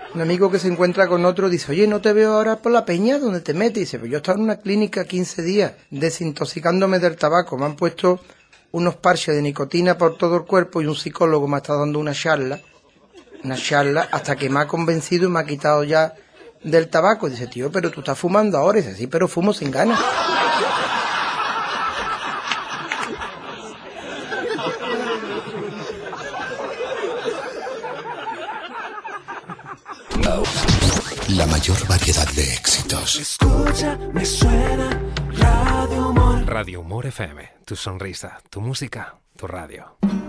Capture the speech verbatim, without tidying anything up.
Un amigo que se encuentra con otro dice, oye, ¿no te veo ahora por la peña donde te metes? Y dice, pues yo he estado en una clínica quince días desintoxicándome del tabaco. Me han puesto unos parches de nicotina por todo el cuerpo y un psicólogo me ha estado dando una charla, una charla hasta que me ha convencido y me ha quitado ya del tabaco. Y dice, tío, pero tú estás fumando ahora. Y dice, sí, pero fumo sin ganas. La mayor variedad de éxitos. Escucha, me suena Radio Humor. Radio Humor F M, tu sonrisa, tu música, tu radio.